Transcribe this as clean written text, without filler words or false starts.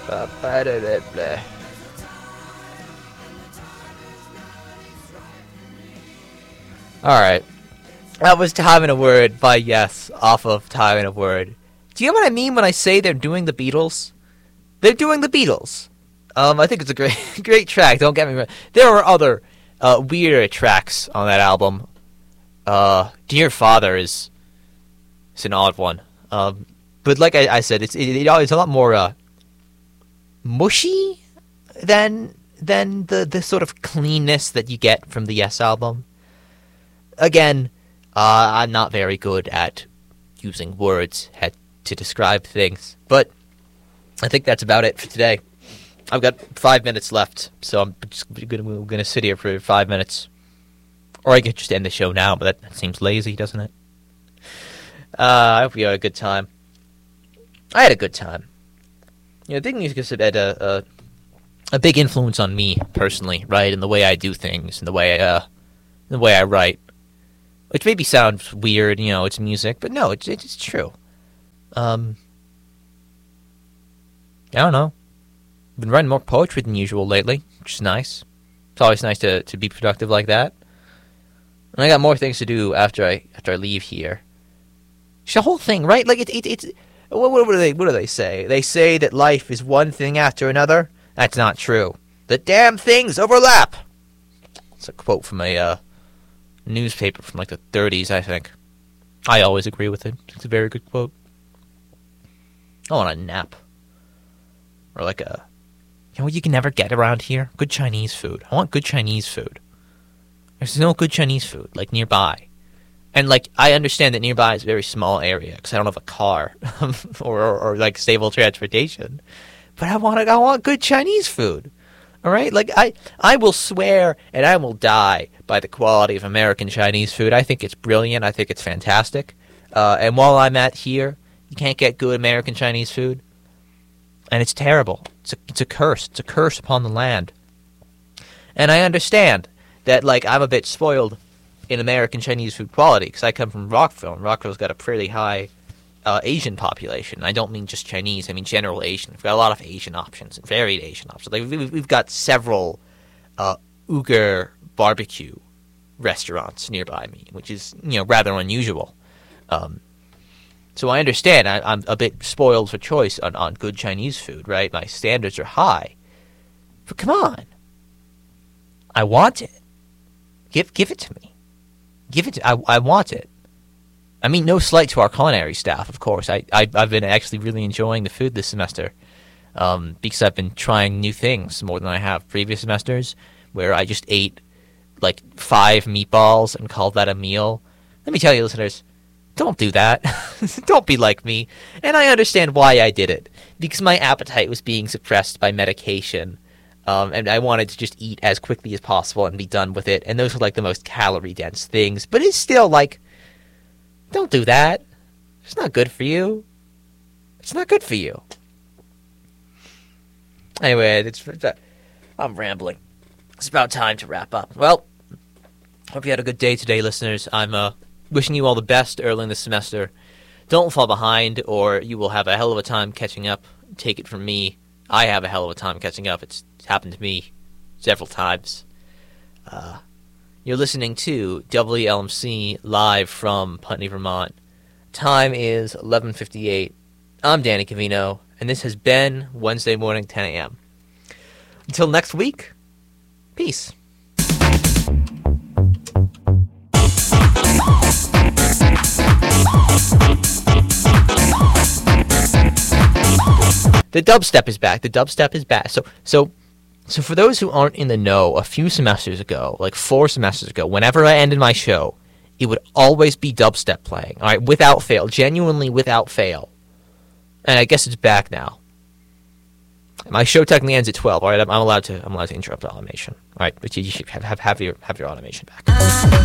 Alright. That was Time in a Word by Yes, off of Time in a Word. Do you know what I mean when I say they're doing the Beatles? They're doing the Beatles. I think it's a great track, don't get me wrong. There are other weirder tracks on that album. Dear Father is an odd one. But like I said, it's a lot more mushy than the sort of cleanness that you get from the Yes album. Again, I'm not very good at using words to describe things, but I think that's about it for today. I've got 5 minutes left, so I'm just going to sit here for 5 minutes. Or I could just end the show now, but that seems lazy, doesn't it? I hope you had a good time. I had a good time. You know, big music has had a big influence on me personally, right? In the way I do things, in the way I write. Which maybe sounds weird, you know, it's music, but no, it's true. I don't know. I've been writing more poetry than usual lately, which is nice. It's always nice to be productive like that. And I got more things to do after I leave here. It's the whole thing, right? Like it's what do they say? They say that life is one thing after another. That's not true. The damn things overlap. It's a quote from a newspaper from like the 30s, I think. I always agree with it. It's a very good quote. I want a nap. Or like a... You know what you can never get around here? Good Chinese food. I want good Chinese food. There's no good Chinese food, like, nearby. And, like, I understand that nearby is a very small area, because I don't have a car, or like, stable transportation. But I want good Chinese food. Alright? Like, I will swear, and I will die by the quality of American Chinese food. I think it's brilliant. I think it's fantastic. And while I'm here, you can't get good American Chinese food. And it's terrible. It's a curse. It's a curse upon the land. And I understand that, like, I'm a bit spoiled in American Chinese food quality, because I come from Rockville, and Rockville's got a pretty high Asian population. I don't mean just Chinese, I mean general Asian. We've got a lot of Asian options, and varied Asian options. Like, we've got several Uyghur barbecue restaurants nearby me, which is, you know, rather unusual. So I understand I'm a bit spoiled for choice on good Chinese food, right? My standards are high. But come on. I want it. Give it to me. I want it. I mean, no slight to our culinary staff, of course. I've been actually really enjoying the food this semester, because I've been trying new things more than I have previous semesters, where I just ate, like, 5 meatballs and called that a meal. Let me tell you, listeners, don't do that. Don't be like me. And I understand why I did it, because my appetite was being suppressed by medication. And I wanted to just eat as quickly as possible and be done with it. And those are, like, the most calorie-dense things. But it's still, like, don't do that. It's not good for you. It's not good for you. Anyway, I'm rambling. It's about time to wrap up. Well, hope you had a good day today, listeners. I'm wishing you all the best early in the semester. Don't fall behind, or you will have a hell of a time catching up. Take it from me. I have a hell of a time catching up. It's happened to me several times. You're listening to WLMC live from Putney, Vermont. Time is 11:58. I'm Danny Cavino, and this has been Wednesday morning, 10 a.m. Until next week, peace. The dubstep is back. The dubstep is back. So for those who aren't in the know, a few semesters ago, like 4 semesters ago, whenever I ended my show, it would always be dubstep playing. All right, without fail, genuinely without fail. And I guess it's back now. My show technically ends at 12. All right, I'm allowed to interrupt automation. All right, but you should have your automation back.